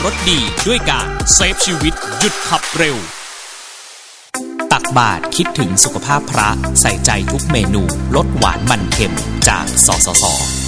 รถดีด้วยการเซฟชีวิตหยุดขับเร็วตักบาตรคิดถึงสุขภาพพระใส่ใจทุกเมนูลดหวานมันเค็มจากสสส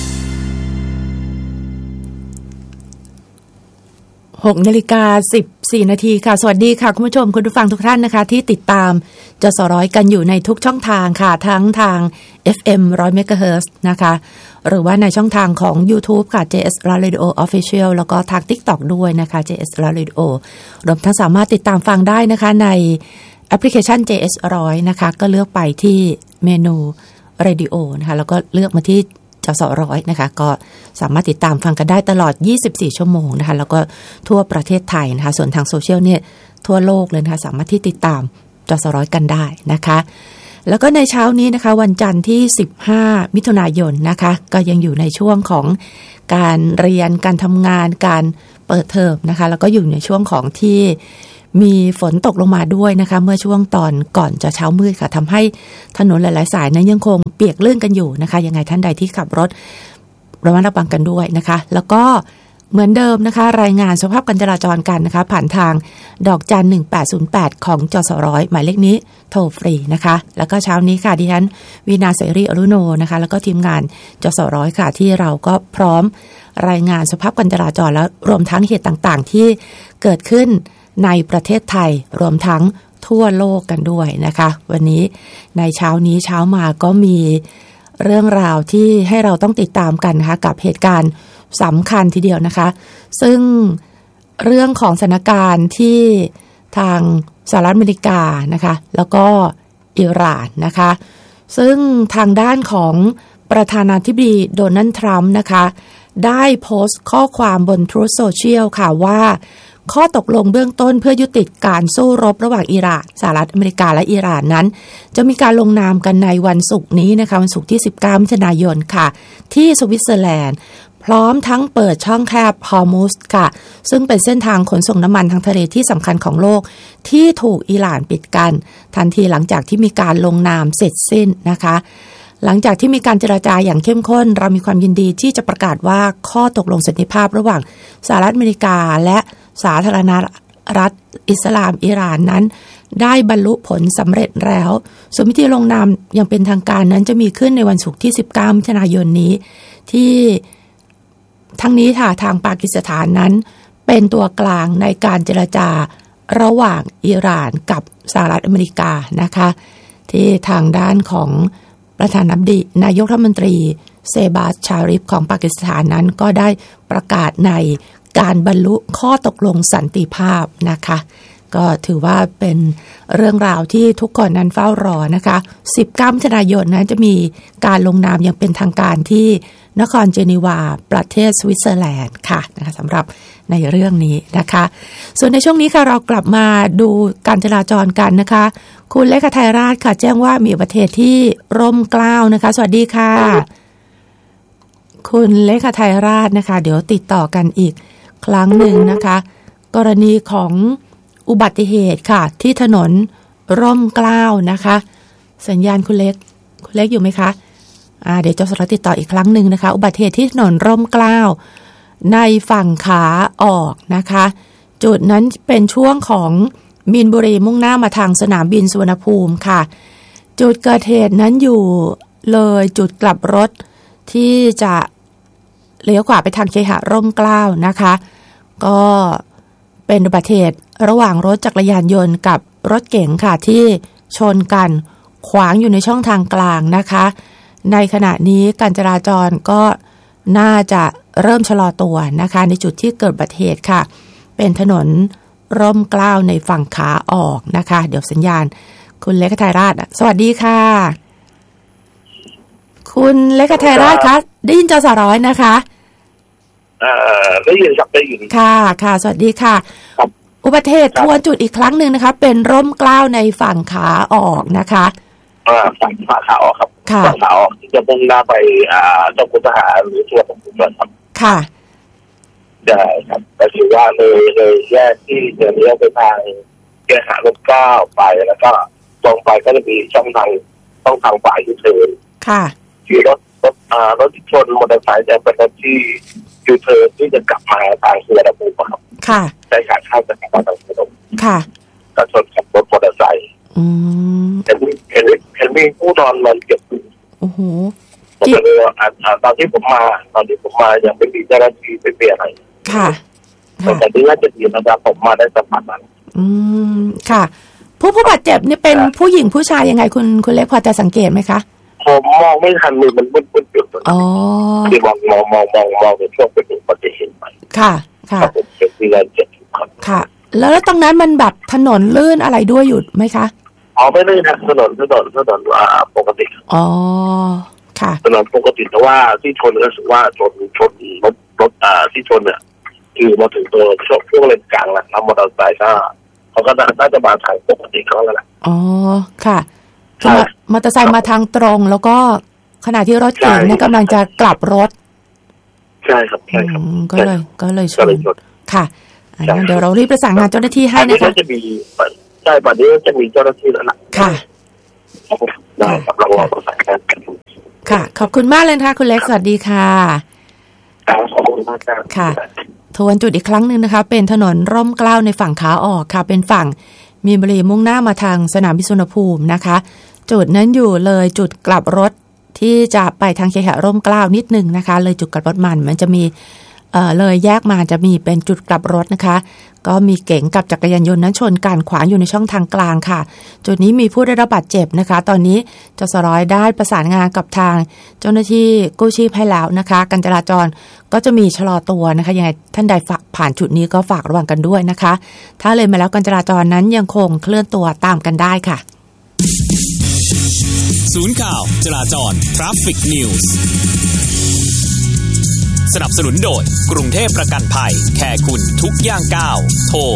6:14 นาทีค่ะสวัสดีค่ะคุณผู้ชมคุณผู้ฟังทุกท่านนะคะที่ติดตามจสร้อยกันอยู่ในทุกช่องทางค่ะทั้งทาง FM 100 MHz นะคะหรือว่าในช่องทางของ YouTube ค่ะ JS Radio Official แล้วก็ทาง TikTok ด้วยนะคะ JS Radio รวมทั้งสามารถติดตามฟังได้นะคะในแอปพลิเคชัน JS 100นะคะก็เลือกไปที่เมนู Radio นะคะแล้วก็เลือกมาที่จสร้อยนะคะก็สามารถติดตามฟังกันได้ตลอด24ชั่วโมงนะคะแล้วก็ทั่วประเทศไทยนะคะส่วนทางโซเชียลเนี่ยทั่วโลกเลยนะคะสามารถที่ติดตามจสร้อยกันได้นะคะแล้วก็ในเช้านี้นะคะวันจันทร์ที่15มิถุนายนนะคะก็ยังอยู่ในช่วงของการเรียนการทำงานการเปิดเทอมนะคะแล้วก็อยู่ในช่วงของที่มีฝนตกลงมาด้วยนะคะเมื่อช่วงตอนก่อนจะเช้ามืดค่ะทำให้ถนนหลายๆสายนั้นยังคงเปียกลื่นกันอยู่นะคะยังไงท่านใดที่ขับรถระมัดระวังกันด้วยนะคะแล้วก็เหมือนเดิมนะคะรายงานสภาพการจราจรกันนะคะผ่านทางดอกจัน1808ของจสร้อยหมายเลขนี้โทรฟรีนะคะแล้วก็เช้านี้ค่ะดิฉันวีณาเสรีอรุโนนะคะแล้วก็ทีมงานจสร้อยค่ะที่เราก็พร้อมรายงานสภาพการจราจรและรวมทั้งเหตุต่างๆที่เกิดขึ้นในประเทศไทยรวมทั้งทั่วโลกกันด้วยนะคะวันนี้ในเช้านี้เช้ามาก็มีเรื่องราวที่ให้เราต้องติดตามกันนะคะกับเหตุการณ์สำคัญทีเดียวนะคะซึ่งเรื่องของสถานการณ์ที่ทางสหรัฐอเมริกานะคะแล้วก็อิหร่านนะคะซึ่งทางด้านของประธานาธิบดีโดนัลด์ทรัมป์นะคะได้โพสต์ข้อความบน Truth Social ค่ะว่าข้อตกลงเบื้องต้นเพื่อยุติการสู้รบระหว่างอิหร่านสหรัฐอเมริกาและอิหร่านนั้นจะมีการลงนามกันในวันศุกร์นี้นะคะวันศุกร์ที่19มิถุนายนค่ะที่สวิตเซอร์แลนด์พร้อมทั้งเปิดช่องแคบฮอร์มุซค่ะซึ่งเป็นเส้นทางขนส่งน้ำมันทางทะเลที่สำคัญของโลกที่ถูกอิหร่านปิดกั้นทันทีหลังจากที่มีการลงนามเสร็จสิ้นนะคะหลังจากที่มีการเจรจาอย่างเข้มข้นเรามีความยินดีที่จะประกาศว่าข้อตกลงสันติภาพระหว่างสหรัฐอเมริกาและสาธารณรัฐอิสลามอิหร่านนั้นได้บรรลุผลสำเร็จแล้วส่วนพิธีลงนามอย่างเป็นทางการนั้นจะมีขึ้นในวันศุกร์ที่19มิถุนายนนี้ที่ทั้งนี้ค่ะทางปากีสถานนั้นเป็นตัวกลางในการเจรจาระหว่างอิหร่านกับสหรัฐอเมริกานะคะที่ทางด้านของประธานาธิบดีนายกรัฐมนตรีเซบาสชาริฟของปากีสถานนั้นก็ได้ประกาศในการบรรลุข้อตกลงสันติภาพนะคะก็ถือว่าเป็นเรื่องราวที่ทุกคนนั้นเฝ้ารอนะคะ19มิถุนายนนั้นจะมีการลงนามอย่างเป็นทางการที่นครเจนีวาประเทศสวิตเซอร์แลนด์ค่ะนะคะสำหรับในเรื่องนี้นะคะส่วนในช่วงนี้ค่ะเรากลับมาดูการจราจรกันนะคะคุณเลขาไทยราชค่ะแจ้งว่ามีอุบัติเหตุที่ร่มเกล้านะคะสวัสดีค่ะคุณเลขาไทยราชนะคะเดี๋ยวติดต่อกันอีกครั้งหนึ่งนะคะกรณีของอุบัติเหตุค่ะที่ถนนร่มเกล้านะคะสัญญาณคุณเล็กอยู่ไหมคะเดี๋ยวจะติดต่ออีกครั้งหนึ่งนะคะอุบัติเหตุที่ถนนร่มเกล้าในฝั่งขาออกนะคะจุดนั้นเป็นช่วงของมีนบุรีมุ่งหน้ามาทางสนามบินสุวรรณภูมิค่ะจุดเกิดเหตุนั้นอยู่เลยจุดกลับรถที่จะเลี้ยวขวาไปทางเคหะร่มเกล้านะคะก็เป็นอุบัติเหตุระหว่างรถจักรยานยนต์กับรถเก๋งค่ะที่ชนกันขวางอยู่ในช่องทางกลางนะคะในขณะนี้การจราจรก็น่าจะเริ่มชะลอตัวนะคะในจุดที่เกิดอุบัติเหตุค่ะเป็นถนนร่มเกล้าในฝั่งขาออกนะคะเดี๋ยวสัญญาณคุณเลขาไทยราชสวัสดีค่ะคุณเลขาไทยราชคะได้ยินจสร้อยนะคะได้ยินครับได้ยินค่ะค่ะสวัสดีค่ะอุบัติเหตุทวนจุดอีกครั้งหนึ่งนะคะเป็นร่มเกล้าในฝั่งขาออกนะคะฝั่งขาออกครับฝั่งขาออกจะมุ่งหน้าไปเจ้าคุณทหารหรือส่วนของคุณครับค่ะได้ครับก็ถือว่าเลยแยกที่จะเลี้ยวไปทางเคหะร่มเกล้าไปแล้วก็ตรงไปก็จะมีช่องทางฝ่ายยูเทิร์นค่ะที่รถที่ชนมอเตอร์ไซค์จะเป็นรถที่ยูเทิร์นที่จะกลับมาทางสุวรรณภูมิครับค่ะใช้ขาเข้าจากนครพนมค่ะก็ชนกับรถมอเตอร์ไซค์เห็นมีผู้นอนเก็บโอ้โหตอนที่ผมมายังไม่มีเจ้าหน้าที่ไปเปลี่ยนอะไรค่ะแต่ที่น่าจะดีนะครับผมมาได้สัมผัสนั้นค่ะผู้บาดเจ็บนี่เป็นผู้หญิงผู้ชายยังไงคุณเล็กพอจะสังเกตไหมคะผมมองไม่ทันมือมันมืดๆอยู่ที่มองในช่วงเป็นอุบัติเหตุไปค่ะค่ะผมเจ็บที่แรงเจ็บค่ะแล้วตรงนั้นมันแบบถนนลื่นอะไรด้วยอยู่ไหมคะไม่ลื่นนะถนนปกติค่ะถนนปกติแต่ว่าที่ชนก็คือว่าชนรถที่ชนเนี่ยคือมาถึงตัวช่วงเลนกลางแล้วมอเตอร์ไซค์เขาก็น่าจะมาทางปกติเขาแล้วแหละค่ะมอเตอร์ไซค์มาทางตรงแล้วก็ขณะที่รถเก๋งเนี่ยกำลังจะกลับรถใช่ครับก็เลยชนค่ะเดี๋ยวเรารีบประสานงานเจ้าหน้าที่ให้นะคะจะมีใช่ป่ะนี้จะมีเจ้าหน้าที่แล้วล่ะค่ะได้ครับเราประสานงานกันค่ะขอบคุณมากเลยค่ะคุณเล็กสวัสดีค่ะขอบคุณมากค่ะทวนจุดอีกครั้งนึงนะคะเป็นถนนร่มเกล้าในฝั่งขาออกค่ะเป็นฝั่งมีนบุรีมุ่งหน้ามาทางสนามบินสุวรรณภูมินะคะจุดนั้นอยู่เลยจุดกลับรถที่จะไปทางเคหะร่มเกล้านิดนึงนะคะเลยจุดกลับรถมันจะมีเลยแยกมาจะมีเป็นจุดกลับรถนะคะก็มีเก๋งกับจักรยานยนต์นั้นชนกันขวางอยู่ในช่องทางกลางค่ะจุดนี้มีผู้ได้รับบาดเจ็บนะคะตอนนี้จสร.ได้ประสานงานกับทางเจ้าหน้าที่กู้ชีพให้แล้วนะคะการจราจรก็จะมีชะลอตัวนะคะยังไงท่านใดผ่านจุดนี้ก็ฝากระวังกันด้วยนะคะถ้าเลยมาแล้วการจราจรนั้นยังคงเคลื่อนตัวตามกันได้ค่ะศูนย์ข่าวจราจร Traffic News สนับสนุนโดยกรุงเทพประกันภัยแค่คุณทุกย่างก้าวโทร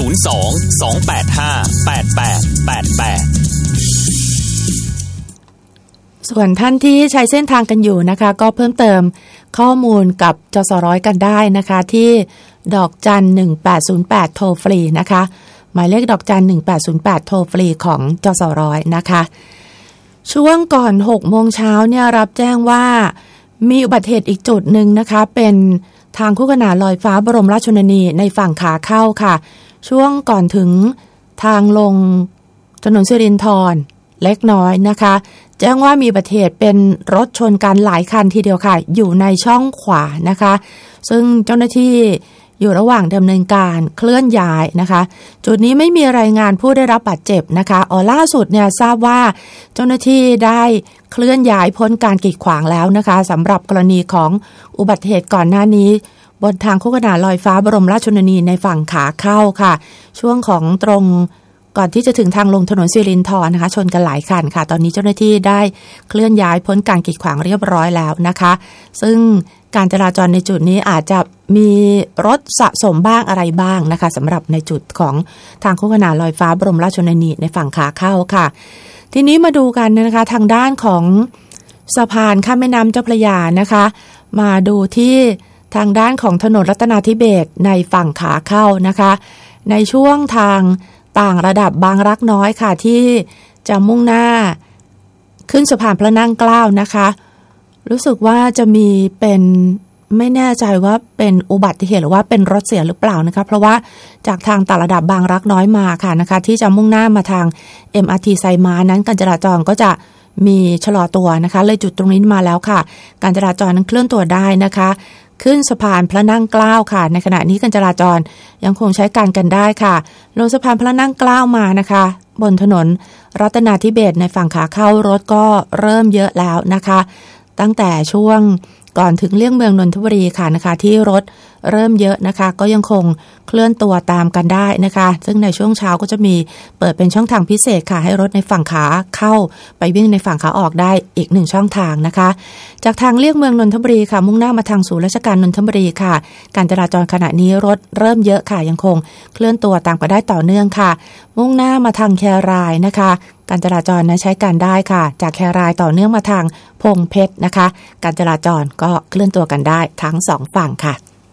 02-285-8888 ส่วนท่านที่ใช้เส้นทางกันอยู่นะคะก็เพิ่มเติมข้อมูลกับจสร.กันได้นะคะที่ดอกจัน1808โทรฟรีนะคะหมายเลขดอกจัน1808โทรฟรีของจสร.นะคะช่วงก่อน 6 โมงเช้าเนี่ยรับแจ้งว่ามีอุบัติเหตุอีกจุดหนึ่งนะคะเป็นทางคู่ขนานลอยฟ้าบรมราชชนนีในฝั่งขาเข้าค่ะช่วงก่อนถึงทางลงถนนสิรินธรเล็กน้อยนะคะแจ้งว่ามีอุบัติเหตุเป็นรถชนกันหลายคันทีเดียวค่ะอยู่ในช่องขวานะคะซึ่งเจ้าหน้าที่อยู่ระหว่างดำเนินการเคลื่อนย้ายนะคะจุดนี้ไม่มีรายงานผู้ได้รับบาดเจ็บนะคะล่าสุดเนี่ยทราบว่าเจ้าหน้าที่ได้เคลื่อนย้ายพ้นการกีดขวางแล้วนะคะสำหรับกรณีของอุบัติเหตุก่อนหน้านี้บนทางคู่ขนานลอยฟ้าบรมราชชนนีในฝั่งขาเข้าค่ะช่วงของตรงก่อนที่จะถึงทางลงถนนสิรินธรนะคะชนกันหลายคันค่ะตอนนี้เจ้าหน้าที่ได้เคลื่อนย้ายพ้นการกีดขวางเรียบร้อยแล้วนะคะซึ่งการจราจรในจุดนี้อาจจะมีรถสะสมบ้างอะไรบ้างนะคะสำหรับในจุดของทางคู่ขนานลอยฟ้าบรมราชชนนีในฝั่งขาเข้าค่ะทีนี้มาดูกันนะคะทางด้านของสะพานข้ามแม่น้ำเจ้าพระยานะคะมาดูที่ทางด้านของถนนรัตนาธิเบศรในฝั่งขาเข้านะคะในช่วงทางต่างระดับบางรักน้อยค่ะที่จะมุ่งหน้าขึ้นสะพานพระนั่งเกล้านะคะรู้สึกว่าจะมีเป็นไม่แน่ใจว่าเป็นอุบัติเหตุหรือว่าเป็นรถเสียหรือเปล่านะคะเพราะว่าจากทางต่างระดับบางรักน้อยมาค่ะนะคะที่จะมุ่งหน้ามาทาง MRT ไซม้านั้นการจราจรก็จะมีชะลอตัวนะคะเลยจุดตรงนี้มาแล้วค่ะการจราจรนั้นเคลื่อนตัวได้นะคะขึ้นสะพานพระนั่งเกล้าค่ะในขณะนี้การจราจรยังคงใช้การกันได้ค่ะลงสะพานพระนั่งเกล้ามานะคะบนถนนรัตนาธิเบศรในฝั่งขาเข้ารถก็เริ่มเยอะแล้วนะคะตั้งแต่ช่วงก่อนถึงเลี่ยงเมืองนนทบุรีค่ะนะคะที่รถเริ่มเยอะนะคะก็ยังคงเคลื่อนตัวตามกันได้นะคะซึ่งในช่วงเช้าก็จะมีเปิดเป็นช่องทางพิเศษค่ะให้รถในฝั่งขาเข้าไปวิ่งในฝั่งขาออกได้อีก1ช่องทางนะคะจากทางเลี่ยงเมืองนนทบุรีค่ะมุ่งหน้ามาทางศูนย์ราชการนนทบุรีค่ะการจราจรขณะนี้รถเริ่มเยอะค่ะยังคงเคลื่อนตัวตามกันได้ต่อเนื่องค่ะมุ่งหน้ามาทางแครายนะคะการจราจรนั้นใช้การได้ค่ะจากแครายต่อเนื่องมาทางพงเพชรนะคะการจราจรก็เคลื่อนตัวกันได้ทั้ง2ฝั่งค่ะ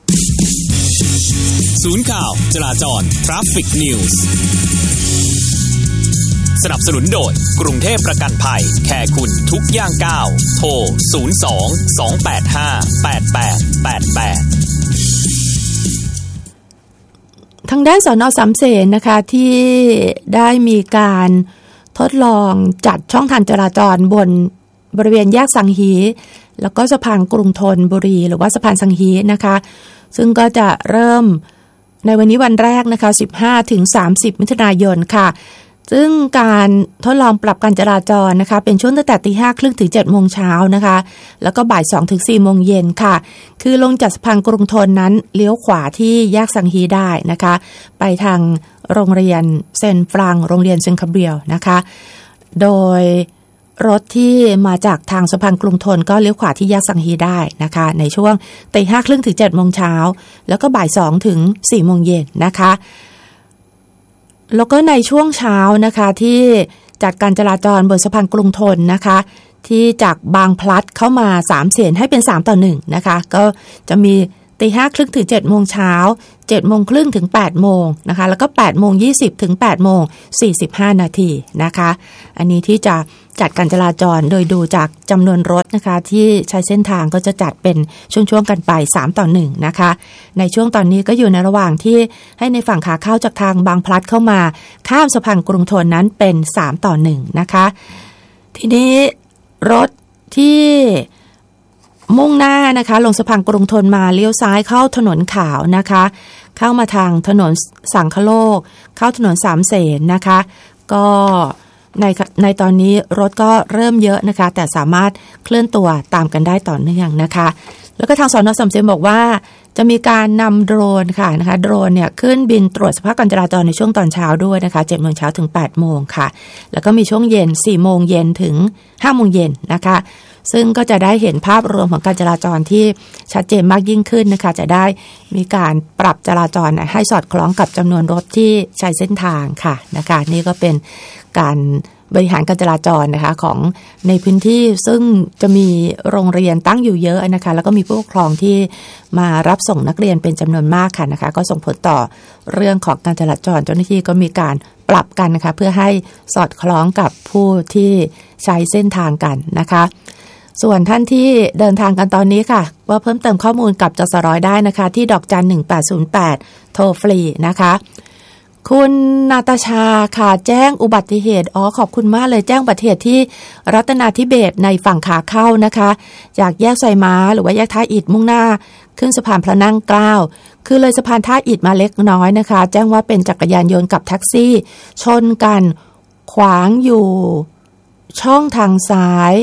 ศูนย์ข่าวจราจร Traffic News สนับสนุนโดยกรุงเทพประกันภัยแค่คุณทุกย่างก้าวโทร02-285-8888 ทางด้านสน.สามเสนนะคะที่ได้มีการทดลองจัดช่องทางจราจรบริเวณแยกสังฮีแล้วก็สะพานกรุงธนบุรีหรือว่าสะพานสังฮีนะคะซึ่งก็จะเริ่มในวันนี้วันแรกนะคะ15ถึง30มิถุนายนค่ะซึ่งการทดลองปรับการจราจรนะคะเป็นช่วงตั้งแต่ 5:30 นถึง 7:00 นนะคะแล้วก็บ่าย 2 ถึง 4 โมงเย็นค่ะคือลงจากสะพานกรุงธนนั้นเลี้ยวขวาที่แยกสังฮีได้นะคะไปทางโรงเรียนเซนฟรังโรงเรียนเซนคาเบรียลนะคะโดยรถที่มาจากทางสะพานกรุงธนก็เลี้ยวขวาที่แยกสังฮีได้นะคะในช่วง 5:30 นถึง 7:00 นแล้วก็บ่าย 2 ถึง 4 โมงเย็นนะคะแล้วก็ในช่วงเช้านะคะที่จัดการจราจรบนสะพานกรุงธนนะคะที่จากบางพลัดเข้ามา3เสนให้เป็น3:1นะคะก็จะมี 5:30 ถึง 7 โมงเช้า 7 โมงครึ่งถึง 8 โมงนะคะแล้วก็ 8 โมง 20 ถึง 8 โมง 45 นาทีนะคะอันนี้ที่จะจัดการจราจรโดยดูจากจำนวนรถนะคะที่ใช้เส้นทางก็จะจัดเป็นช่วงๆกันไป3:1นะคะในช่วงตอนนี้ก็อยู่ในระหว่างที่ให้ในฝั่งขาเข้าจากทางบางพลัดเข้ามาข้ามสะพานกรุงธนนั้นเป็น3:1นะคะทีนี้รถที่มุ่งหน้านะคะลงสะพานกรุงธนมาเลี้ยวซ้ายเข้าถนนขาวนะคะเข้ามาทางถนนสังคโลกเข้าถนนสามเสนนะคะก็ในตอนนี้รถก็เริ่มเยอะนะคะแต่สามารถเคลื่อนตัวตามกันได้ต่อเนื่องนะคะแล้วก็ทางสน.สามเสนบอกว่าจะมีการนำโดรนค่ะนะคะโดรนเนี่ยขึ้นบินตรวจสภาพการจราจรในช่วงตอนเช้าด้วยนะคะ 7 โมงเช้าถึง 8 โมงค่ะแล้วก็มีช่วงเย็น 4 โมงเย็นถึง 5 โมงเย็นนะคะซึ่งก็จะได้เห็นภาพรวมของการจราจรที่ชัดเจนมากยิ่งขึ้นนะคะจะได้มีการปรับจราจรให้สอดคล้องกับจำนวนรถที่ใช้เส้นทางค่ะนะคะนี่ก็เป็นการบริหารการจราจรนะคะของในพื้นที่ซึ่งจะมีโรงเรียนตั้งอยู่เยอะนะคะแล้วก็มีผู้ปกครองที่มารับส่งนักเรียนเป็นจำนวนมากค่ะนะคะก็ส่งผลต่อเรื่องของการจราจรเจ้าหน้าที่ก็มีการปรับกันนะคะเพื่อให้สอดคล้องกับผู้ที่ใช้เส้นทางกันนะคะส่วนท่านที่เดินทางกันตอนนี้ค่ะว่าเพิ่มเติมข้อมูลกับจสร้อยได้นะคะที่ดอกจัน 1808โทรฟรีนะคะคุณนาตาชาค่ะแจ้งอุบัติเหตุขอบคุณมากเลยแจ้งอุบัติเหตุที่รัตนาธิเบศรในฝั่งขาเข้านะคะจากแยกไซม้าหรือว่าแยกท่าอิฐมุ่งหน้าขึ้นสะพานพระนั่งเกล้าคือเลยสะพานท่าอิฐมาเล็กน้อยนะคะแจ้งว่าเป็นจักรยานยนต์กับแท็กซี่ชนกันขวางอยู่ช่องทางซ้าย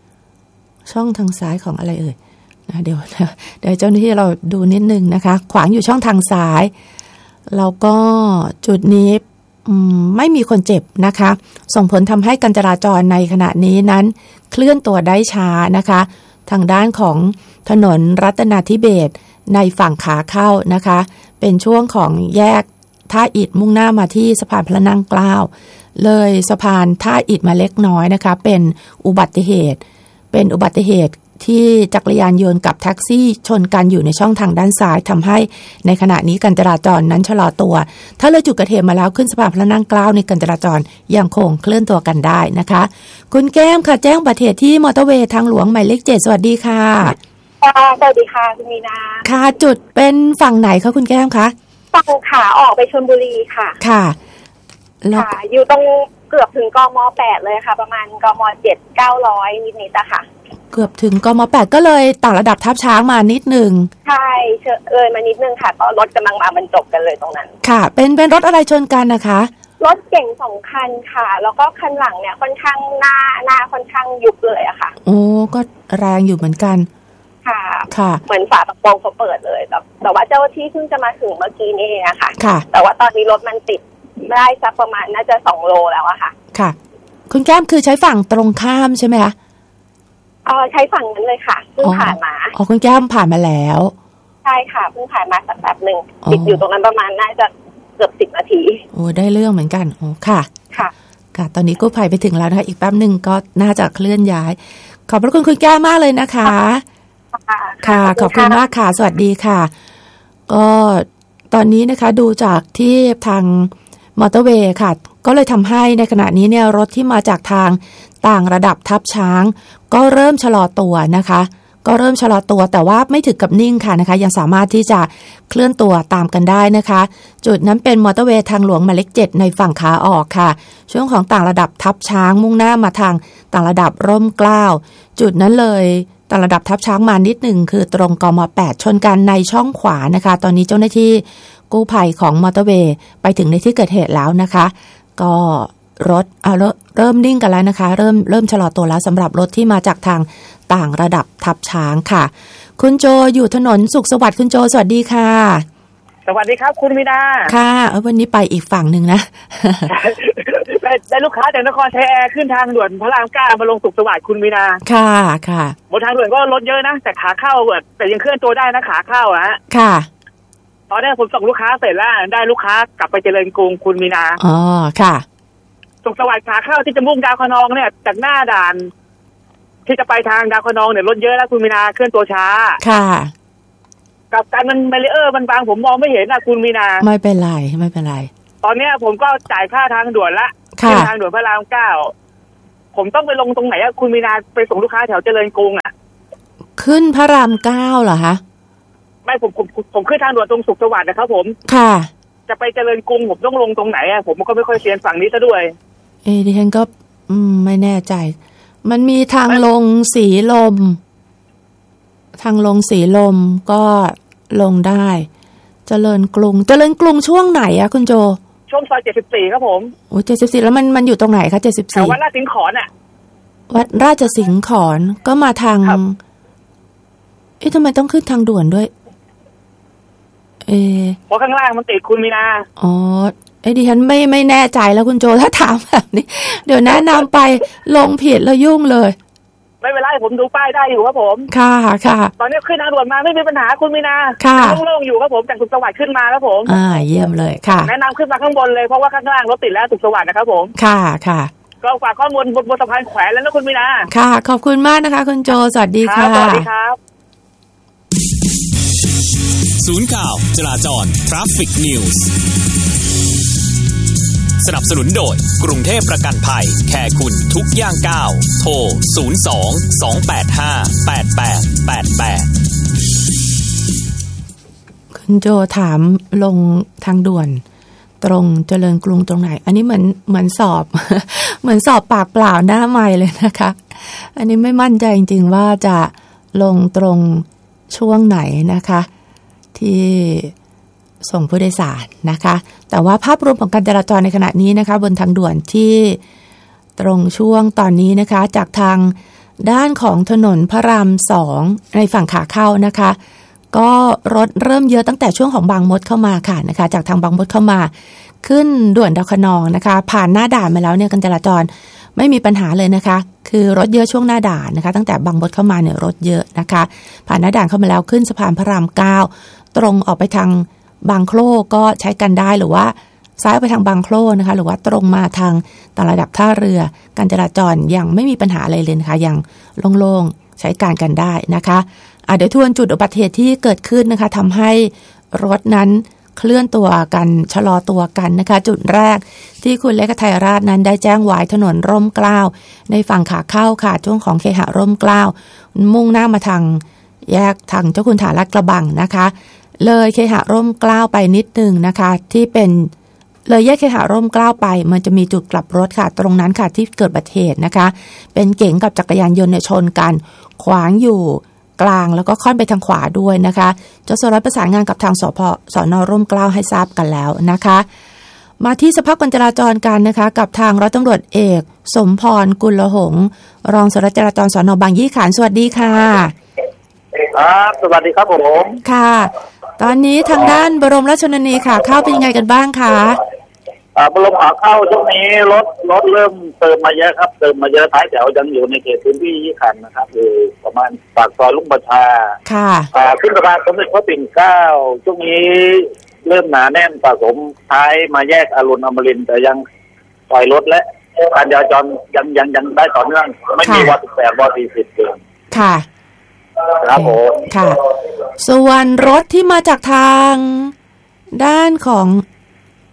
ของอะไรเอ่ยนะเดี๋ยวเจ้าหน้าที่เราดูนิดนึงนะคะขวางอยู่ช่องทางซ้ายแล้วก็จุดนี้ไม่มีคนเจ็บนะคะส่งผลทำให้การจราจรในขณะนี้นั้นเคลื่อนตัวได้ช้านะคะทางด้านของถนนรัตนาธิเบศรในฝั่งขาเข้านะคะเป็นช่วงของแยกท่าอิฐมุ่งหน้ามาที่สะพานพระนั่งเกล้าเลยสะพานท่าอิฐมาเล็กน้อยนะคะเป็นอุบัติเหตุที่จักรยานยนต์กับแท็กซี่ชนกันอยู่ในช่องทางด้านซ้ายทำให้ในขณะนี้การจราจรนั้นชะลอตัวถ้าเลยจุดเกิดเหตุมาแล้วขึ้นสะพานพระนั่งเกล้าในการจราจรยังคงเคลื่อนตัวกันได้นะคะคุณแก้มค่ะแจ้งอุบัติเหตุที่มอเตอร์เวย์ทางหลวงหมายเลข7สวัสดีค่ะสวัสดีค่ะคุณมีนาค่ะจุดเป็นฝั่งไหนคะคุณแก้มคะฝั่งขาออกไปชลบุรีค่ะค่ะอยู่ตรงเกือบถึงกม8เลยค่ะประมาณกม7 900นิดๆอะค่ะเกือบถึงกม8ก็เลยต่างระดับทับช้างมานิดนึงใช่เลยมานิดนึงค่ะตอนรถกำลังมาบรรจบกันเลยตรงนั้นค่ะเป็นรถอะไรชนกันนะคะรถเก๋ง2คันค่ะแล้วก็คันหลังเนี่ยค่อนข้างหน้าค่อนข้างยุบเลยอะค่ะโอ้ก็แรงอยู่เหมือนกันค่ะเหมือนฝากระโปรงเขาเปิดเลยแต่ว่าเจ้าที่เพิ่งจะมาถึงเมื่อกี้นี่เองอะค่ะแต่ว่าตอนนี้รถมันติดได้สักประมาณน่าจะ2 โลแล้วอะค่ะค่ะคุณแก้มคือใช้ฝั่งตรงข้ามใช่ไหมคะใช้ฝั่งนั้นเลยค่ะเพิ่งผ่านมาคุณแก้มผ่านมาแล้วใช่ค่ะเพิ่งผ่านมาสักแบบนึงติดอยู่ตรงนั้นประมาณน่าจะเกือบ10 นาทีโอ้ได้เรื่องเหมือนกันโอ้ค่ะตอนนี้กู้ภัยไปถึงแล้วนะคะอีกแป๊บนึงก็น่าจะเคลื่อนย้ายขอบพระคุณคุณแก้มมากเลยนะคะค่ะขอบคุณมากค่ะสวัสดีค่ะก็ตอนนี้นะคะดูจากที่ทางมอเตอร์เวย์ค่ะก็เลยทำให้ในขณะนี้เนี่ยรถที่มาจากทางต่างระดับทับช้างก็เริ่มชะลอตัวนะคะก็เริ่มชะลอตัวแต่ว่าไม่ถึงกับนิ่งค่ะนะคะยังสามารถที่จะเคลื่อนตัวตามกันได้นะคะจุดนั้นเป็นมอเตอร์เวย์ทางหลวงหมายเลข 7ในฝั่งขาออกค่ะช่วงของต่างระดับทับช้างมุ่งหน้ามาทางต่างระดับร่มเกล้าจุดนั้นเลยต่างระดับทับช้างมานิดหนึ่งคือตรงกม8ชนกันในช่องขวานะคะตอนนี้เจ้าหน้าที่กู้ภัยของมอเตอร์เวย์ไปถึงในที่เกิดเหตุแล้วนะคะก็รถเริ่มนิ่งกันแล้วนะคะเริ่มชะลอตัวแล้วสำหรับรถที่มาจากทางต่างระดับทับช้างค่ะคุณโจอยู่ถนนสุขสวัสดิ์คุณโจสวัสดีค่ะสวัสดีครับคุณวินาค่ะวันนี้ไปอีกฝั่งหนึ่งนะได้ลูกค้าจากนครชัยแอร์ขึ้นทางด่วนพระราม9มาลงสุขสวัสดิ์คุณวินาค่ะค่ะบนทางด่วนก็รถเยอะนะแต่ขาเข้าแต่ยังเคลื่อนตัวได้นะขาเข้าอะค่ะตอนนี้ผมส่งลูกค้าเสร็จแล้วได้ลูกค้ากลับไปเจริญกรุงคุณวินาอ๋อค่ะสุขสวัสดิ์ขาเข้าที่จะมุ่งดาวคะนองเนี่ยจากหน้าด่านที่จะไปทางดาวคะนองเนี่ยรถเยอะแล้วคุณวินาเคลื่อนตัวช้าค่ะกับการมันแบรีเออร์มันบางผมมองไม่เห็นนะคุณวินาไม่เป็นไรตอนนี้ผมก็จ่ายค่าทางด่วนละขึ้นทางด่วนพระราม9ผมต้องไปลงตรงไหนอะคุณวินาไปส่งลูกค้าแถวเจริญกรุงอะขึ้นพระราม9เหรอคะไม่ผมขึ้นทางด่วนตรงสุขสวัสดิ์นะครับผมค่ะจะไปเจริญกรุงผมต้องลงตรงไหนอะผมก็ไม่ค่อยเซียนฝั่งนี้ซะด้วยดิฉันก็ไม่แน่ใจมันมีทางลงสีลมก็ลงได้เจริญกรุงช่วงไหนอะคุณโจช่วงซอย74ครับผมโอ้74แล้วมันอยู่ตรงไหนคะ74แถววัดราชสิงห์ขอนน่ะวัดราชสิงห์ขอนก็มาทางทำไมต้องขึ้นทางด่วนด้วยเพราะข้างล่างมันติดคุณมีนาอ๋อดิฉันไม่แน่ใจแล้วคุณโจถ้าถามแบบนี้เดี๋ยวแนะนำไปลงผิดแล้วยุ่งเลยไม่เป็นไรผมดูป้ายได้อยู่ครับผมค่ะตอนนี้ขึ้นทางด่วนมาไม่มีปัญหาคุณมีนาโล่งๆอยู่ครับผมจากสุขสวัสดิ์ขึ้นมาครับผมเยี่ยมเลยค่ะแนะนำขึ้นมาข้างบนเลยเพราะว่าข้างล่างรถติดแล้วสุขสวัสดิ์นะครับผมค่ะก็ฝากข้อมูลบนสะพานแขวนแล้วนะคุณมีนาค่ะขอบคุณมากนะคะคุณโจสวัสดีค่ะสวัสดีครับศูนย์ข่าวจราจร Traffic News สนับสนุนโดยกรุงเทพประกันภัยแคร์คุณทุกย่างก้าวโทร02-285-8888 คุณโจถามลงทางด่วนตรงเจริญกรุงตรงไหนอันนี้เหมือนสอบเหมือนสอบปากเปล่าหน้าไมค์เลยนะคะอันนี้ไม่มั่นใจจริงๆว่าจะลงตรงช่วงไหนนะคะที่ส่งผู้โดยสารนะคะแต่ว่าภาพรวมของการจราจรในขณะนี้นะคะบนทางด่วนที่ตรงช่วงตอนนี้นะคะจากทางด้านของถนนพระราม2ในฝั่งขาเข้านะคะก็รถเริ่มเยอะตั้งแต่ช่วงของบางมดเข้ามาค่ะนะคะจากทางบางมดเข้ามาขึ้นด่วนดาวคะนองนะคะผ่านหน้าด่านมาแล้วเนี่ยการจราจรไม่มีปัญหาเลยนะคะคือรถเยอะช่วงหน้าด่านนะคะตั้งแต่บางมดเข้ามาเนี่ยรถเยอะนะคะผ่านหน้าด่านเข้ามาแล้วขึ้นสะพานพระราม9ตรงออกไปทางบางโคลก็ใช้กันได้หรือว่าซ้ายไปทางบางโคลนะคะหรือว่าตรงมาทางต่างระดับท่าเรือการจราจรยังไม่มีปัญหาอะไรเลยนะคะยังโล่งๆใช้การกันได้นะคะเดี๋ยวทวนจุดอุบัติเหตุที่เกิดขึ้นนะคะทำให้รถนั้นเคลื่อนตัวกันชะลอตัวกันนะคะจุดแรกที่คุณเล็กไทยราชนั้นได้แจ้งไว้ถนนร่มเกล้าในฝั่งขาเข้าค่ะช่วงของเคหะร่มเกล้ามุ่งหน้ามาทางแยกทางเจ้าคุณฐานลาดกระบังนะคะเลยเคหะร่มเกล้าไปนิดนึงนะคะที่เป็นเลยแยกเคหะร่มเกล้าไปมันจะมีจุดกลับรถค่ะตรงนั้นค่ะที่เกิดอุบัติเหตุนะคะเป็นเก๋งกับจักรยานยนต์ชนกันขวางอยู่กลางแล้วก็ค่อนไปทางขวาด้วยนะคะจสร.ประสานงานกับทางสน.ร่มเกล้าให้ทราบกันแล้วนะคะมาที่สภาพการจราจรกันนะคะกับทางร้อยตำรวจเอกสมพรกุลหงษ์รองสารวัตรจราจรสน.บางยี่ขันธ์สวัสดีค่ะครับสวัสดีครับผมค่ะตอนนี้ทางด้านบรมราชชนนีค่ะเข้าเป็นยังไงกันบ้างคะบรมขาเข้าช่วงนี้รถเริ่มเติมมาเยอะครับเติมมาเยอะท้ายแถวยังอยู่ในเขตพื้นที่ยี่ขันนะครับอยู่ประมาณปากซอยลุงประชาค่ะขึ้นสะพานสมเด็จพระปิ่นเกล้าช่วงนี้เริ่มหนาแน่นสะสมท้ายมาแยกอรุณอมรินทร์แต่ยังปล่อยรถและการจราจรยังได้ต่อเนื่องไม่มีว.18 ว.40เกินค่ะครับผมค่ะส่วนรถที่มาจากทางด้านของ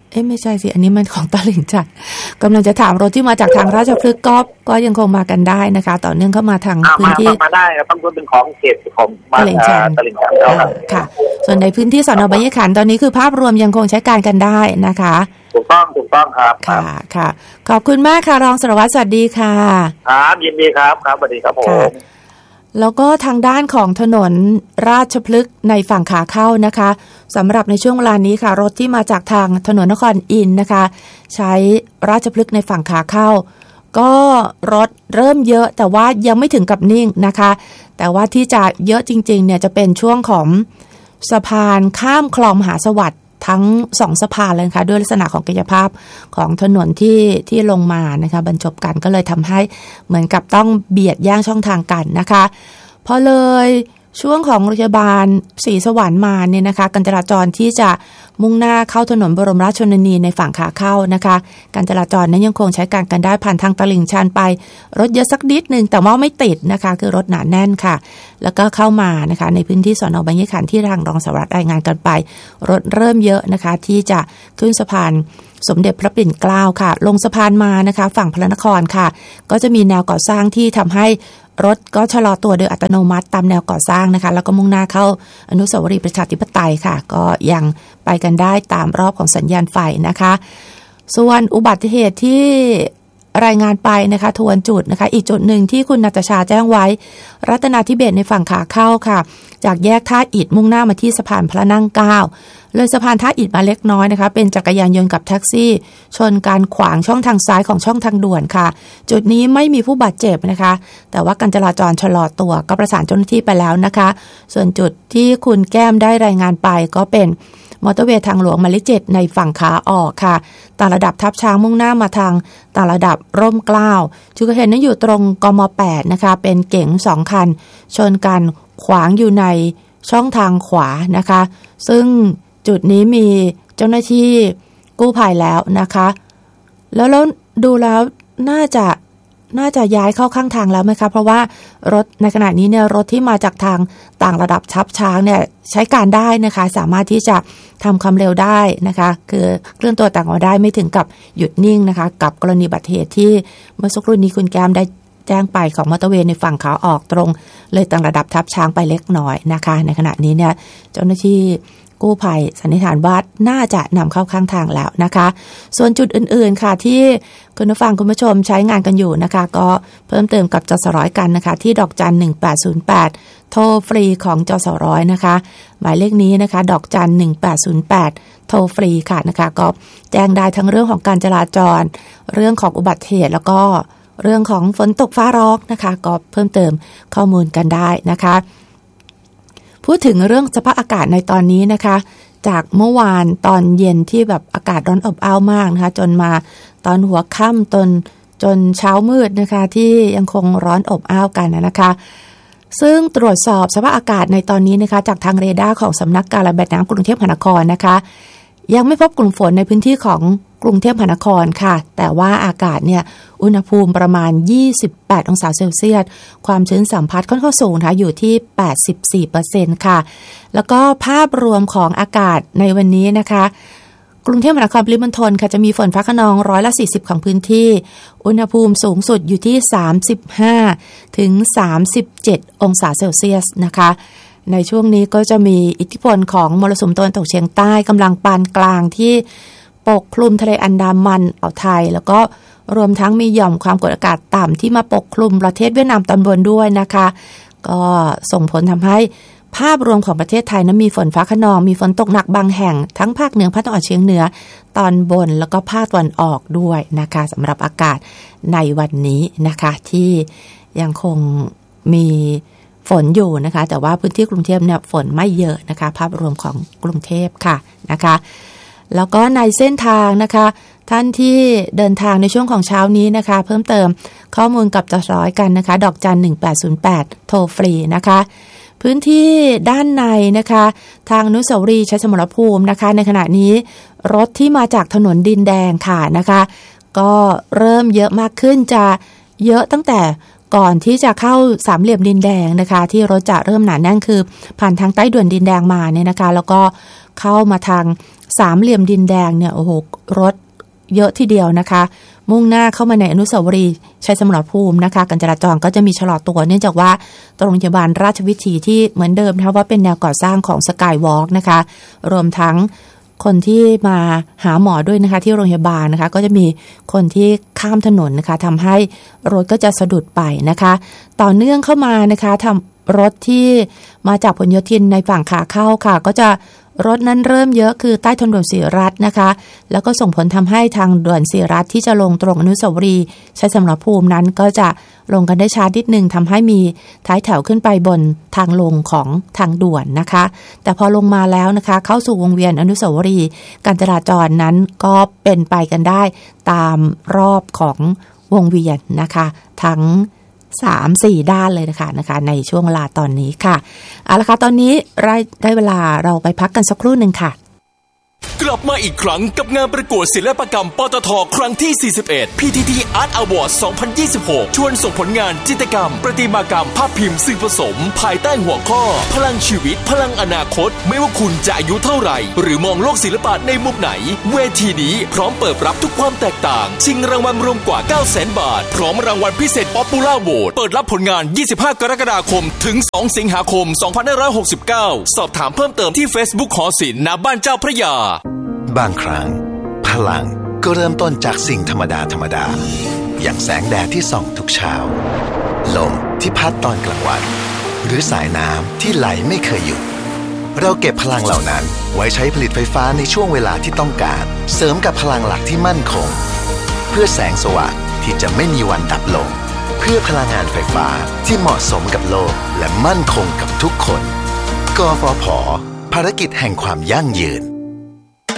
ไม่ใช่สิอันนี้มันของตลิ่งชันกำลังจะถามรถที่มาจากทางราชพฤกษ์ก็ยังคงมากันได้นะคะต่อเนื่องเข้ามาทางพื้นที่มาได้ครับต้องเป็นของเขตของตลิ่งชันค่ะส่วนในพื้นที่สน.บางยี่ขันตอนนี้คือภาพรวมยังคงใช้การกันได้นะคะถูกต้องครับค่ะขอบคุณมากค่ะรองสารวัตรสวัสดีค่ะครับยินดีครับสวัสดีครับผมแล้วก็ทางด้านของถนนราชพฤกษ์ในฝั่งขาเข้านะคะสำหรับในช่วงเวลานี้ค่ะรถที่มาจากทางถนนนครอินทร์นะคะใช้ราชพฤกษ์ในฝั่งขาเข้าก็รถเริ่มเยอะแต่ว่ายังไม่ถึงกับนิ่งนะคะแต่ว่าที่จะเยอะจริงๆเนี่ยจะเป็นช่วงของสะพานข้ามคลองมหาสวัสดิ์ทั้ง2สะพานเลยค่ะด้วยลักษณะของกายภาพของถนนที่ลงมานะคะบรรจบกันก็เลยทำให้เหมือนกับต้องเบียดแย่งช่องทางกันนะคะพอเลยช่วงของโรงพยาบาลศรีสวรรค์มาเนี่ยนะคะการจราจรที่จะมุ่งหน้าเข้าถนนบรมราชชนนีในฝั่งขาเข้านะคะการจราจรนั้นยังคงใช้การกันได้ผ่านทางตลิ่งชันไปรถเยอะสักนิดนึงแต่ว่าไม่ติดนะคะคือรถหนาแน่นค่ะแล้วก็เข้ามานะคะในพื้นที่สน.บางยี่ขันที่ทางรองสารวัตรรายงานกันไปรถเริ่มเยอะนะคะที่จะขึ้นสะพานสมเด็จพระปิ่นเกล้าค่ะลงสะพานมานะคะฝั่งพระนครค่ะก็จะมีแนวก่อสร้างที่ทำให้รถก็ชะลอตัวโดยอัตโนมัติตามแนวก่อสร้างนะคะแล้วก็มุ่งหน้าเข้าอนุสาวรีย์ประชาธิปไตยค่ะก็ยังไปกันได้ตามรอบของสัญญาณไฟนะคะส่วนอุบัติเหตุที่รายงานไปนะคะทวนจุดนะคะอีกจุดหนึ่งที่คุณณัฐชาแจ้งไว้รัตนาธิเบศรในฝั่งขาเข้าค่ะจากแยกท่าอิฐมุ่งหน้ามาที่สะพานพระนั่งเกล้าเลยสะพานท่าอิฐมาเล็กน้อยนะคะเป็นจักรยานยนต์กับแท็กซี่ชนการขวางช่องทางซ้ายของช่องทางด่วนค่ะจุดนี้ไม่มีผู้บาดเจ็บนะคะแต่ว่าการจราจรชะลอตัวก็ประสานเจ้าหน้าที่ไปแล้วนะคะส่วนจุดที่คุณแก้มได้รายงานไปก็เป็นมอเตอร์เวย์ทางหลวงหมายเลข7ในฝั่งขาออกค่ะต่างระดับทับช้างมุ่งหน้ามาทางต่างระดับร่มเกล้าจุดเกิดเหตุนั้นอยู่ตรงกม8นะคะเป็นเก๋ง2คันชนกันขวางอยู่ในช่องทางขวานะคะซึ่งจุดนี้มีเจ้าหน้าที่กู้ภัยแล้วนะคะแล้วดูแล้วน่าจะย้ายเข้าข้างทางแล้วไหมคะเพราะว่ารถในขณะนี้เนี่ยรถที่มาจากทางต่างระดับทับช้างเนี่ยใช้การได้นะคะสามารถที่จะทำความเร็วได้นะคะคือเคลื่อนตัวต่างออกได้ไม่ถึงกับหยุดนิ่งนะคะกับกรณีอุบัติเหตุที่เมื่อสักครู่นี้คุณแก้มได้แจ้งไปของมอเตอร์เวย์ในฝั่งขาออกตรงเลยต่างระดับทับช้างไปเล็กน้อยนะคะในขณะนี้เนี่ยเจ้าหน้าที่กู้ภัยสันนิษฐานว่าน่าจะนำเข้าข้างทางแล้วนะคะส่วนจุดอื่นๆค่ะที่คุณผู้ฟังคุณผู้ชมใช้งานกันอยู่นะคะก็เพิ่มเติมกับจสร้อยกันนะคะที่ดอกจัน1808โทรฟรีของจสร้อยนะคะหมายเลขนี้นะคะดอกจัน1808โทรฟรีค่ะนะคะก็แจ้งได้ทั้งเรื่องของการจราจรเรื่องของอุบัติเหตุแล้วก็เรื่องของฝนตกฟ้าร้องนะคะก็เพิ่มเติมข้อมูลกันได้นะคะพูดถึงเรื่องสภาพอากาศในตอนนี้นะคะจากเมื่อวานตอนเย็นที่แบบอากาศร้อนอบอ้าวมากนะคะจนมาตอนหัวค่ำจนเช้ามืดนะคะที่ยังคงร้อนอบอ้าวกันนะคะซึ่งตรวจสอบสภาพอากาศในตอนนี้นะคะจากทางเรดาร์ของสำนักการระบายน้ำกรุงเทพมหานครนะคะยังไม่พบกลุ่มฝนในพื้นที่ของกรุงเทพมหานครค่ะแต่ว่าอากาศเนี่ยอุณหภูมิประมาณ28องศาเซลเซียสความชื้นสัมผัสค่อนข้างสูงนะคะอยู่ที่ 84% ค่ะแล้วก็ภาพรวมของอากาศในวันนี้นะคะกรุงเทพมหานครปริมณฑลค่ะจะมีฝนฟ้าคะนอง140ของพื้นที่อุณหภูมิสูงสุดอยู่ที่35ถึง37องศาเซลเซียสนะคะในช่วงนี้ก็จะมีอิทธิพลของมรสุมตะวันตกเฉียงใต้กำลังปานกลางที่ปกคลุมทะเลอันดามันอ่าวไทยแล้วก็รวมทั้งมีหย่อมความกดอากาศต่ำที่มาปกคลุมประเทศเวียดนามตอนบนด้วยนะคะก็ส่งผลทำให้ภาพรวมของประเทศไทยนั้นมีฝนฟ้าคะนองมีฝนตกหนักบางแห่งทั้งภาคเหนือภาคตะวันออกเฉียงเหนือตอนบนแล้วก็ภาคตะวันออกด้วยนะคะสำหรับอากาศในวันนี้นะคะที่ยังคงมีฝนอยู่นะคะแต่ว่าพื้นที่กรุงเทพเนี่ยฝนไม่เยอะนะคะภาพรวมของกรุงเทพค่ะนะคะแล้วก็ในเส้นทางนะคะท่านที่เดินทางในช่วงของเช้านี้นะคะเพิ่มเติมข้อมูลกับจสร้อยกันนะคะดอกจัน1808โทรฟรีนะคะพื้นที่ด้านในนะคะทางอนุสาวรีย์ชัยสมรภูมินะคะในขณะนี้รถที่มาจากถนนดินแดงค่ะนะคะก็เริ่มเยอะมากขึ้นจะเยอะตั้งแต่ก่อนที่จะเข้าสามเหลี่ยมดินแดงนะคะที่รถจะเริ่มหนาแน่นคือผ่านทางใต้ด่วนดินแดงมาเนี่ยนะคะแล้วก็เข้ามาทางสามเหลี่ยมดินแดงเนี่ยโอ้โหรถเยอะทีเดียวนะคะมุ่งหน้าเข้ามาในอนุสาวรีย์ชัยสมรภูมินะคะการจราจรก็จะมีชะลอตัวเนื่องจากว่าโรงพยาบาลราชวิถีที่เหมือนเดิมนะคะว่าเป็นแนวก่อสร้างของสกายวอล์กนะคะรวมทั้งคนที่มาหาหมอด้วยนะคะที่โรงพยาบาลนะคะก็จะมีคนที่ข้ามถนนนะคะทำให้รถก็จะสะดุดไปนะคะต่อเนื่องเข้ามานะคะทำรถที่มาจากผลโยธินในฝั่งขาเข้าค่ะก็จะรถนั้นเริ่มเยอะคือใต้ทางด่วนศรีรัตน์นะคะแล้วก็ส่งผลทำให้ทางด่วนศรีรัตน์ที่จะลงตรงอนุสาวรีย์ชัยสมรภูมินั้นก็จะลงกันได้ช้านิดนึงทำให้มีท้ายแถวขึ้นไปบนทางลงของทางด่วนนะคะแต่พอลงมาแล้วนะคะเข้าสู่วงเวียนอนุสาวรีย์การจราจรนั้นก็เป็นไปกันได้ตามรอบของวงเวียนนะคะทั้ง3-4 ด้านเลยนะคะในช่วงเวลาตอนนี้ค่ะเอาละค่ะตอนนี้ได้เวลาเราไปพักกันสักครู่นึงค่ะกลับมาอีกครั้งกับงานประกวดศิลปกรรมปตท.ครั้งที่41 PTT Art Award 2026ชวนส่งผลงานจิตรกรรมประติมากรรมภาพพิมพ์สื่อผสมภายใต้หัวข้อพลังชีวิตพลังอนาคตไม่ว่าคุณจะอายุเท่าไหร่หรือมองโลกศิลปะในมุมไหนเวทีนี้พร้อมเปิดรับทุกความแตกต่างชิงรางวัลรวมกว่า 900,000 บาทพร้อมรางวัลพิเศษ Popular Vote เปิดรับผลงาน 25 กรกฎาคมถึง 2 สิงหาคม 2569 สอบถามเพิ่มเติมที่ Facebook หอศิลป์ณบ้านเจ้าพระยาบางครั้งพลังก็เริ่มต้นจากสิ่งธรรมดาอย่างแสงแดดที่ส่องทุกเช้าลมที่พัดตอนกลางวันหรือสายน้ำที่ไหลไม่เคยหยุดเราเก็บพลังเหล่านั้นไว้ใช้ผลิตไฟฟ้าในช่วงเวลาที่ต้องการเสริมกับพลังหลักที่มั่นคงเพื่อแสงสว่างที่จะไม่มีวันดับลงเพื่อพลังงานไฟฟ้าที่เหมาะสมกับโลกและมั่นคงกับทุกคนกฟผ.ภารกิจแห่งความยั่งยืน